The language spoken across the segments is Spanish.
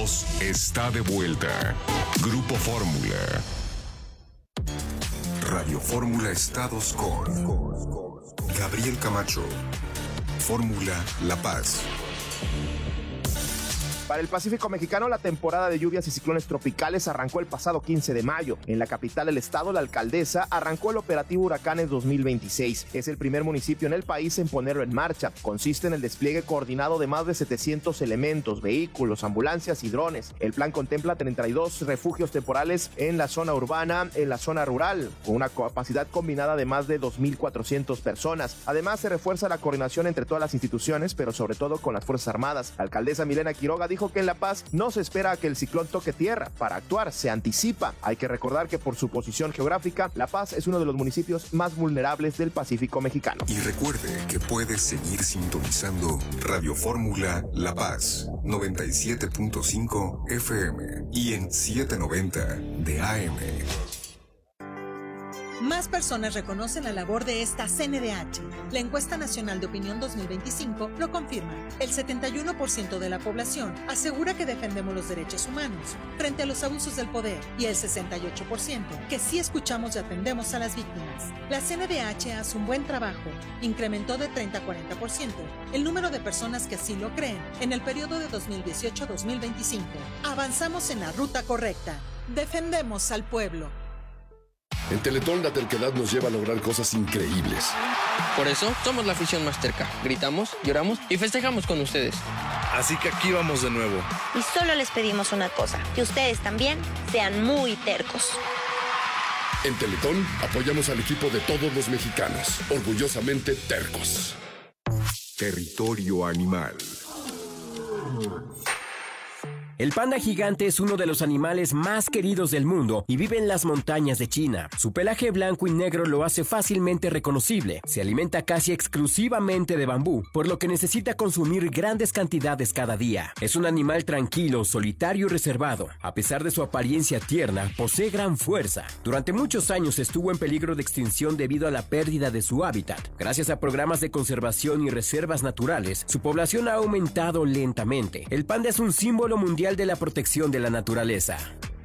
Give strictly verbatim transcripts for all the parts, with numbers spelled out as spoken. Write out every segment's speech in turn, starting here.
voz está de vuelta. Grupo Fórmula. Radio Fórmula Estados con Gabriel Camacho. Fórmula La Paz. Para el Pacífico mexicano, la temporada de lluvias y ciclones tropicales arrancó el pasado quince de mayo. En la capital del estado, la alcaldesa arrancó el operativo Huracanes dos mil veintiséis. Es el primer municipio en el país en ponerlo en marcha. Consiste en el despliegue coordinado de más de setecientos elementos, vehículos, ambulancias y drones. El plan contempla treinta y dos refugios temporales en la zona urbana, en la zona rural, con una capacidad combinada de más de dos mil cuatrocientas personas. Además, se refuerza la coordinación entre todas las instituciones, pero sobre todo con las Fuerzas Armadas. La alcaldesa Milena Quiroga dijo que en La Paz no se espera a que el ciclón toque tierra. Para actuar se anticipa. Hay que recordar que por su posición geográfica, La Paz es uno de los municipios más vulnerables del Pacífico mexicano. Y recuerde que puedes seguir sintonizando Radio Fórmula La Paz noventa y siete punto cinco F M y en setecientos noventa de A M. Más personas reconocen la labor de esta C N D H. La encuesta nacional de opinión dos mil veinticinco lo confirma. El setenta y uno por ciento de la población asegura que defendemos los derechos humanos frente a los abusos del poder y el sesenta y ocho por ciento que sí escuchamos y atendemos a las víctimas. La C N D H hace un buen trabajo. Incrementó de treinta a cuarenta por ciento el número de personas que así lo creen en el periodo de dos mil dieciocho a dos mil veinticinco. Avanzamos en la ruta correcta. Defendemos al pueblo. En Teletón, la terquedad nos lleva a lograr cosas increíbles. Por eso, somos la afición más terca. Gritamos, lloramos y festejamos con ustedes. Así que aquí vamos de nuevo. Y solo les pedimos una cosa, que ustedes también sean muy tercos. En Teletón, apoyamos al equipo de todos los mexicanos, orgullosamente tercos. Territorio animal. El panda gigante es uno de los animales más queridos del mundo y vive en las montañas de China. Su pelaje blanco y negro lo hace fácilmente reconocible. Se alimenta casi exclusivamente de bambú, por lo que necesita consumir grandes cantidades cada día. Es un animal tranquilo, solitario y reservado. A pesar de su apariencia tierna, posee gran fuerza. Durante muchos años estuvo en peligro de extinción debido a la pérdida de su hábitat. Gracias a programas de conservación y reservas naturales, su población ha aumentado lentamente. El panda es un símbolo mundial de la protección de la naturaleza.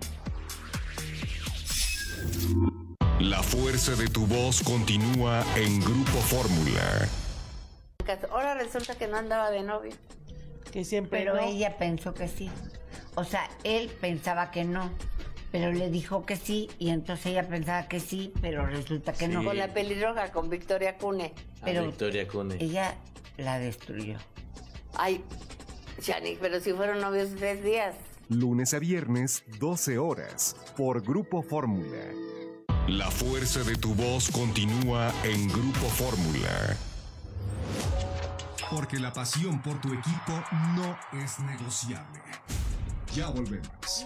La fuerza de tu voz continúa en Grupo Fórmula. Ahora resulta que no andaba de novio. Que siempre Pero no. ella pensó que sí. O sea, él pensaba que no, pero le dijo que sí, y entonces ella pensaba que sí, pero resulta que Sí. no. Con la pelirroja, con Victoria Cune. Pero Victoria Cune. ella la destruyó. Ay, Chani, pero si fueron novios tres días. Lunes a viernes, doce horas, por Grupo Fórmula. La fuerza de tu voz continúa en Grupo Fórmula. Porque la pasión por tu equipo no es negociable. Ya volvemos.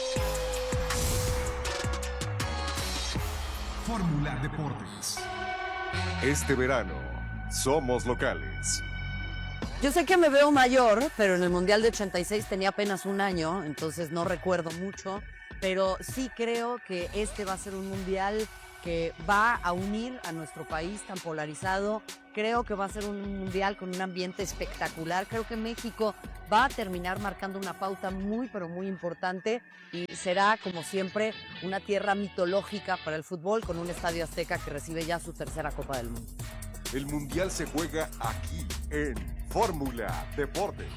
Fórmula Deportes. Este verano, somos locales. Yo sé que me veo mayor, pero en el Mundial de ochenta y seis tenía apenas un año, entonces no recuerdo mucho, pero sí creo que este va a ser un Mundial que va a unir a nuestro país tan polarizado. Creo que va a ser un Mundial con un ambiente espectacular. Creo que México va a terminar marcando una pauta muy, pero muy importante y será, como siempre, una tierra mitológica para el fútbol con un Estadio Azteca que recibe ya su tercera Copa del Mundo. El Mundial se juega aquí en Fórmula Deportes.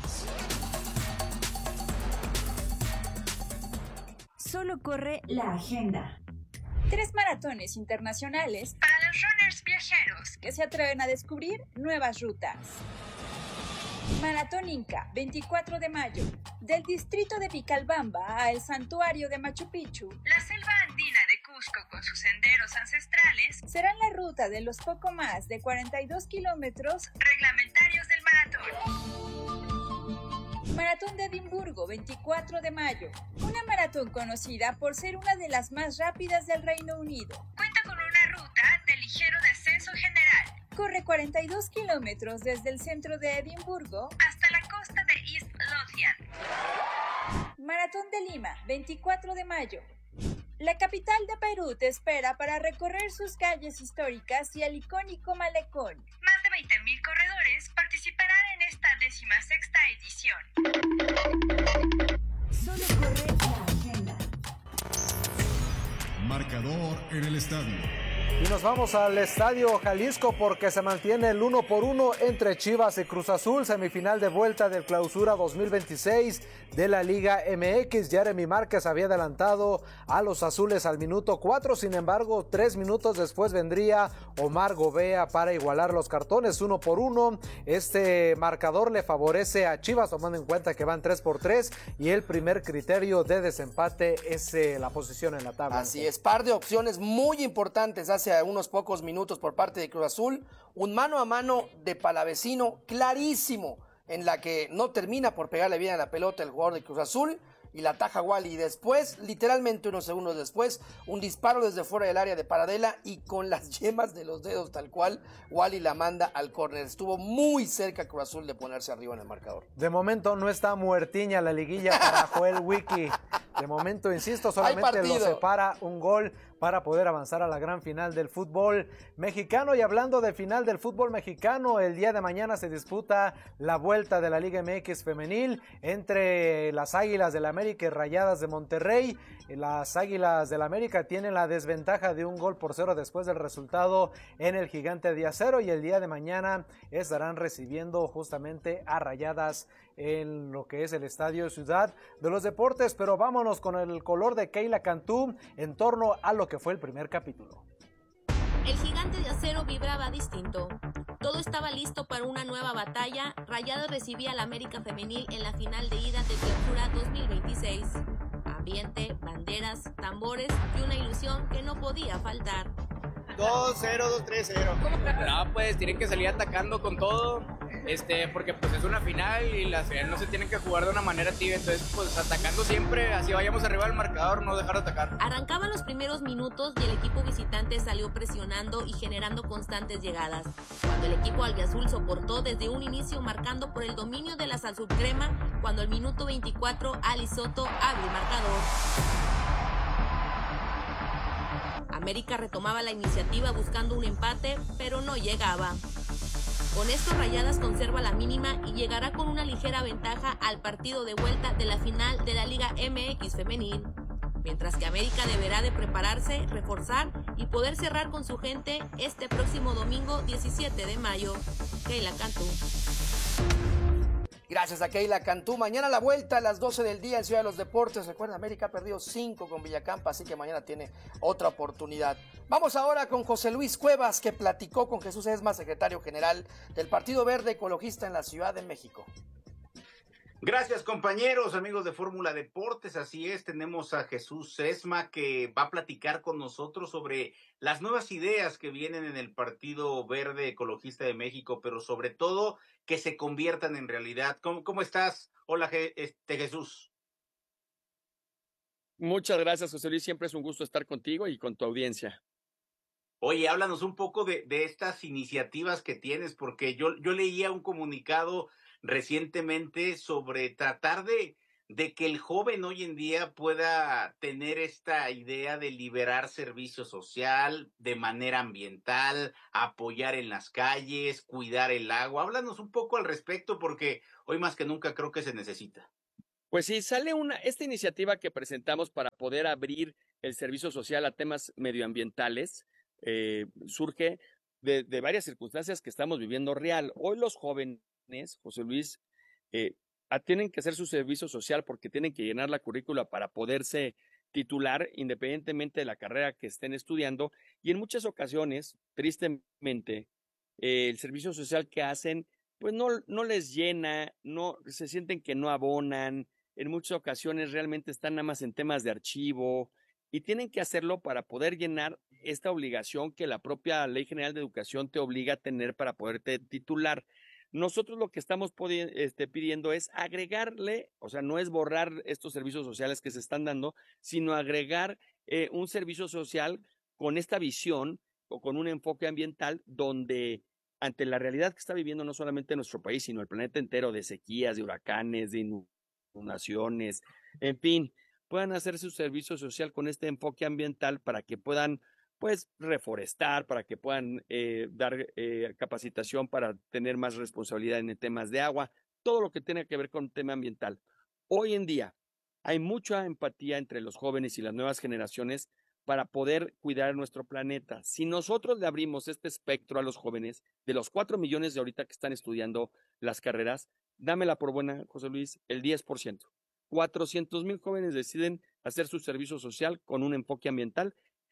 Solo corre la agenda. Tres maratones internacionales para los runners viajeros que se atreven a descubrir nuevas rutas. Maratón Inca, veinticuatro de mayo. Del distrito de Vilcabamba a el santuario de Machu Picchu, la selva andina de Cusco con sus senderos ancestrales serán la ruta de los poco más de cuarenta y dos kilómetros reglamentarios del maratón. Maratón de Edimburgo, veinticuatro de mayo. Una maratón conocida por ser una de las más rápidas del Reino Unido. Cuenta con una ruta de ligero descenso general. Corre cuarenta y dos kilómetros desde el centro de Edimburgo hasta la costa de East Lothian. Maratón de Lima, veinticuatro de mayo. La capital de Perú te espera para recorrer sus calles históricas y el icónico malecón. Más de veinte mil corredores participarán en esta decimosexta edición. en el estadio. Y nos vamos al Estadio Jalisco porque se mantiene el uno por uno entre Chivas y Cruz Azul, semifinal de vuelta del Clausura dos mil veintiséis de la Liga M X. Jeremy Márquez había adelantado a los azules al minuto cuatro, sin embargo, tres minutos después vendría Omar Gobea para igualar los cartones uno por uno. Este marcador le favorece a Chivas, tomando en cuenta que van tres por tres, y el primer criterio de desempate es eh, la posición en la tabla. Así es, par de opciones muy importantes hace unos pocos minutos por parte de Cruz Azul, un mano a mano de Palavecino clarísimo, en la que no termina por pegarle bien a la pelota el jugador de Cruz Azul, y la ataja Wally, y después, literalmente unos segundos después, un disparo desde fuera del área de Paradela, y con las yemas de los dedos tal cual, Wally la manda al córner. Estuvo muy cerca Cruz Azul de ponerse arriba en el marcador. De momento no está muertiña la liguilla para Joel Wiki. De momento, insisto, solamente lo separa un gol para poder avanzar a la gran final del fútbol mexicano. Y hablando de final del fútbol mexicano, el día de mañana se disputa la vuelta de la Liga M X femenil entre las Águilas del América y Rayadas de Monterrey. Las Águilas del América tienen la desventaja de un gol por cero después del resultado en el Gigante de Acero, y el día de mañana estarán recibiendo justamente a Rayadas en lo que es el Estadio Ciudad de los Deportes. Pero vámonos con el color de Keila Cantú en torno a lo que fue el primer capítulo. El Gigante de Acero vibraba distinto. Todo estaba listo para una nueva batalla. Rayadas recibía al América Femenil en la final de ida de Clausura dos mil veintiséis. Ambiente, banderas, tambores y una ilusión que no podía faltar. dos cero, dos tres cero. No, pues tienen que salir atacando con todo, este, porque pues es una final y las finales no se tienen que jugar de una manera tibia, entonces pues atacando siempre, así vayamos arriba del marcador, no dejar de atacar. Arrancaban los primeros minutos y el equipo visitante salió presionando y generando constantes llegadas, cuando el equipo albiazul soportó desde un inicio marcando por el dominio de las azulcrema, cuando al minuto veinticuatro Ali Soto abre el marcador. América retomaba la iniciativa buscando un empate, pero no llegaba. Con esto Rayadas conserva la mínima y llegará con una ligera ventaja al partido de vuelta de la final de la Liga M X femenil, mientras que América deberá de prepararse, reforzar y poder cerrar con su gente este próximo domingo diecisiete de mayo. Keila Cantú. Gracias a Keila Cantú. Mañana la vuelta a las doce del día en Ciudad de los Deportes. Recuerda, América ha perdido cinco con Villacampa, así que mañana tiene otra oportunidad. Vamos ahora con José Luis Cuevas, que platicó con Jesús Esma, secretario general del Partido Verde Ecologista en la Ciudad de México. Gracias, compañeros, amigos de Fórmula Deportes. Así es, tenemos a Jesús Esma, que va a platicar con nosotros sobre las nuevas ideas que vienen en el Partido Verde Ecologista de México, pero sobre todo que se conviertan en realidad. ¿Cómo, cómo estás? Hola, este, Jesús. Muchas gracias, José Luis. Siempre es un gusto estar contigo y con tu audiencia. Oye, háblanos un poco de, de estas iniciativas que tienes, porque yo, yo leía un comunicado recientemente sobre tratar de, de que el joven hoy en día pueda tener esta idea de liberar servicio social de manera ambiental, apoyar en las calles, cuidar el agua. Háblanos un poco al respecto, porque hoy más que nunca creo que se necesita. Pues sí, sale una esta iniciativa que presentamos para poder abrir el servicio social a temas medioambientales, eh, surge de, de varias circunstancias que estamos viviendo real. Hoy los jóvenes, José Luis, eh, tienen que hacer su servicio social porque tienen que llenar la currícula para poderse titular independientemente de la carrera que estén estudiando, y en muchas ocasiones, tristemente, eh, el servicio social que hacen pues no, no les llena, no se sienten que no abonan, en muchas ocasiones realmente están nada más en temas de archivo y tienen que hacerlo para poder llenar esta obligación que la propia Ley General de Educación te obliga a tener para poderte titular. Nosotros lo que estamos este, pidiendo es agregarle, o sea, no es borrar estos servicios sociales que se están dando, sino agregar eh, un servicio social con esta visión o con un enfoque ambiental donde ante la realidad que está viviendo no solamente nuestro país, sino el planeta entero, de sequías, de huracanes, de inundaciones, en fin, puedan hacer su servicio social con este enfoque ambiental para que puedan pues reforestar, para que puedan eh, dar eh, capacitación para tener más responsabilidad en temas de agua, todo lo que tenga que ver con el tema ambiental. Hoy en día hay mucha empatía entre los jóvenes y las nuevas generaciones para poder cuidar nuestro planeta. Si nosotros le abrimos este espectro a los jóvenes, de los cuatro millones de ahorita que están estudiando las carreras, dámela por buena, José Luis, el diez por ciento. cuatrocientos mil jóvenes deciden hacer su servicio social con un enfoque ambiental.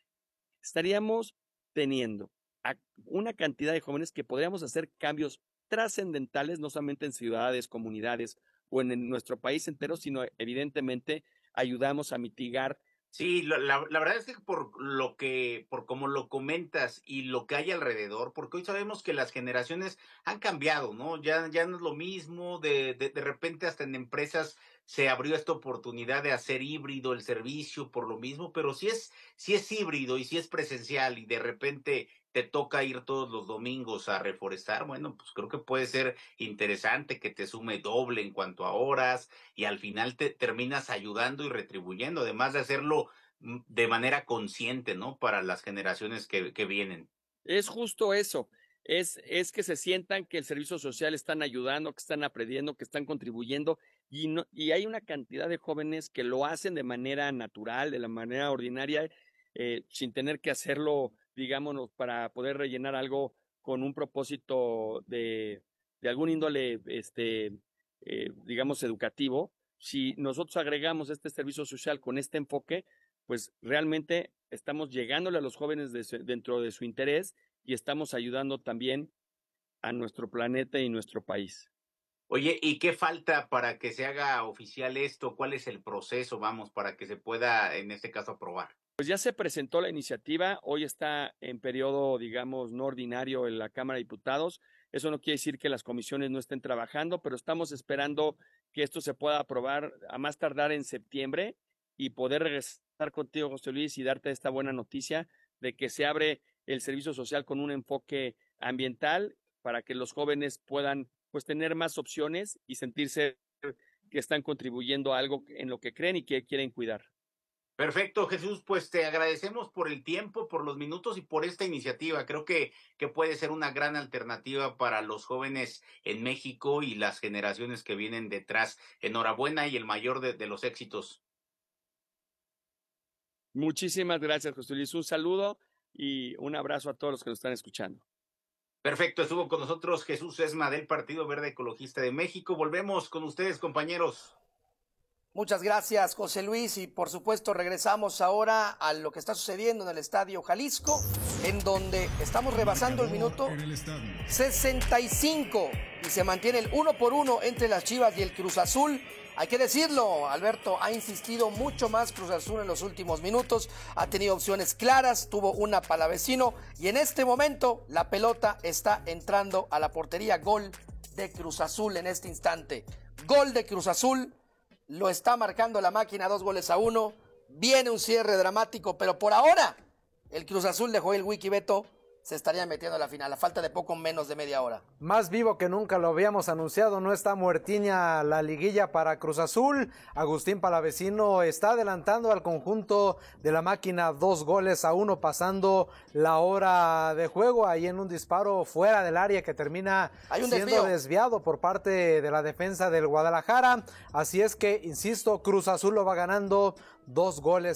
Estaríamos teniendo a una cantidad de jóvenes que podríamos hacer cambios trascendentales, no solamente en ciudades, comunidades o en, en nuestro país entero, sino evidentemente ayudamos a mitigar. Sí, la, la, la verdad es que por lo que, por como lo comentas y lo que hay alrededor, porque hoy sabemos que las generaciones han cambiado, ¿no? Ya, ya no es lo mismo, de, de, de repente hasta en empresas se abrió esta oportunidad de hacer híbrido el servicio por lo mismo, pero si es, si es híbrido y si es presencial y de repente te toca ir todos los domingos a reforestar, bueno, pues creo que puede ser interesante que te sume doble en cuanto a horas y al final te terminas ayudando y retribuyendo, además de hacerlo de manera consciente, ¿no? Para las generaciones que, que vienen. Es justo eso, es, es que se sientan que el servicio social están ayudando, que están aprendiendo, que están contribuyendo y, no, y hay una cantidad de jóvenes que lo hacen de manera natural, de la manera ordinaria, eh, sin tener que hacerlo, digámonos, para poder rellenar algo con un propósito de, de algún índole, este, eh, digamos, educativo. Si nosotros agregamos este servicio social con este enfoque, pues realmente estamos llegándole a los jóvenes de su, dentro de su interés y estamos ayudando también a nuestro planeta y nuestro país. Oye, ¿y qué falta para que se haga oficial esto? ¿Cuál es el proceso, vamos, para que se pueda, en este caso, aprobar? Pues ya se presentó la iniciativa, hoy está en periodo, digamos, no ordinario en la Cámara de Diputados. Eso no quiere decir que las comisiones no estén trabajando, pero estamos esperando que esto se pueda aprobar a más tardar en septiembre y poder regresar contigo, José Luis, y darte esta buena noticia de que se abre el servicio social con un enfoque ambiental para que los jóvenes puedan, pues, tener más opciones y sentirse que están contribuyendo a algo en lo que creen y que quieren cuidar. Perfecto, Jesús, pues te agradecemos por el tiempo, por los minutos y por esta iniciativa. Creo que, que puede ser una gran alternativa para los jóvenes en México y las generaciones que vienen detrás. Enhorabuena y el mayor de, de los éxitos. Muchísimas gracias, José Luis. Un saludo y un abrazo a todos los que nos están escuchando. Perfecto, estuvo con nosotros Jesús Esma del Partido Verde Ecologista de México. Volvemos con ustedes, compañeros. Muchas gracias, José Luis, y por supuesto regresamos ahora a lo que está sucediendo en el Estadio Jalisco, en donde estamos rebasando el minuto sesenta y cinco y se mantiene el uno por uno entre las Chivas y el Cruz Azul. Hay que decirlo, Alberto ha insistido mucho más Cruz Azul en los últimos minutos, ha tenido opciones claras, tuvo una Palavecino y en este momento la pelota está entrando a la portería. Gol de Cruz Azul en este instante, gol de Cruz Azul. Lo está marcando la máquina, dos goles a uno. Viene un cierre dramático, pero por ahora el Cruz Azul de Joel Wiki Beto se estaría metiendo a la final, a falta de poco menos de media hora. Más vivo que nunca, lo habíamos anunciado, no está muertiña la liguilla para Cruz Azul. Agustín Palavecino está adelantando al conjunto de la máquina dos goles a uno, pasando la hora de juego, ahí en un disparo fuera del área que termina siendo desvío. desviado por parte de la defensa del Guadalajara. Así es que, insisto, Cruz Azul lo va ganando dos goles